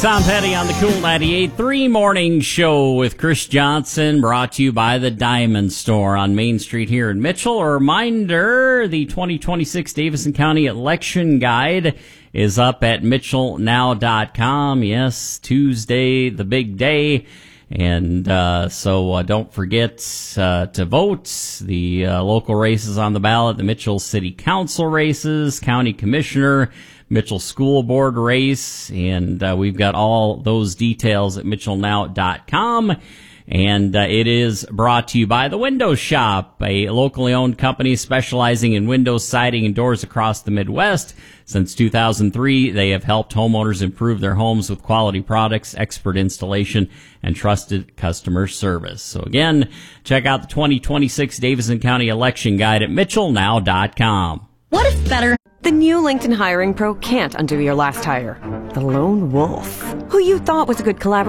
Tom Petty on the Cool 98.3 Morning Show with Chris Johnson, brought to you by the Diamond Store on Main Street here in Mitchell. A reminder, the 2026 Davison County Election Guide is up at mitchellnow.com. Yes, Tuesday, the big day. And so don't forget to vote. The local races on the ballot, the Mitchell City Council races, County Commissioner, Mitchell School Board race, and we've got all those details at mitchellnow.com. And it is brought to you by The Window Shop, a locally owned company specializing in windows, siding, and doors across the Midwest. Since 2003, they have helped homeowners improve their homes with quality products, expert installation, and trusted customer service. So again, check out the 2026 Davison County Election Guide at mitchellnow.com. What if better? The new LinkedIn Hiring Pro can't undo your last hire. The lone wolf, who you thought was a good collaborator,